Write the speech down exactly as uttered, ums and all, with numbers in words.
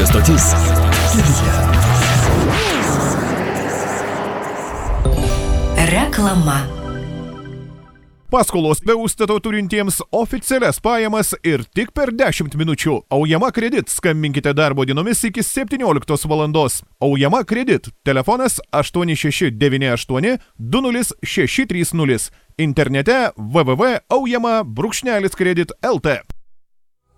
Radio stotis. Reklama. Paskolos be užstato turintiems oficialias pajamas ir tik per dešimt minučių. Aujama Kredit. Skambinkite darbo dienomis iki septynioliktos valandos. Aujama Kredit. Telefonas aštuoni šeši devyni aštuoni du nulis šeši trys nulis. Internete w w w taškas aujama brūkšnelis kredit taškas l t.